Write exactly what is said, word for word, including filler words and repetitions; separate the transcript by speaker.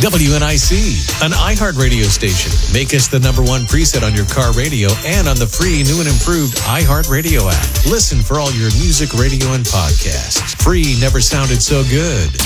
Speaker 1: W N I C, an iHeartRadio station. Make us the number one preset on your car radio and on the free new and improved iHeartRadio app. Listen for all your music, radio, and podcasts. Free never sounded so good.